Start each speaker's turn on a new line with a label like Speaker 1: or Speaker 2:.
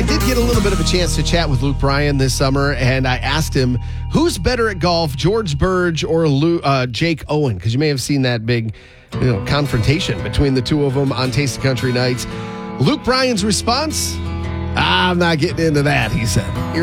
Speaker 1: I did get a little bit of a chance to chat with Luke Bryan this summer, and I asked him, who's better at golf, George Burge or Jake Owen? Because you may have seen that big confrontation between the two of them on Taste of Country nights. Luke Bryan's response, I'm not getting into that, he said. Here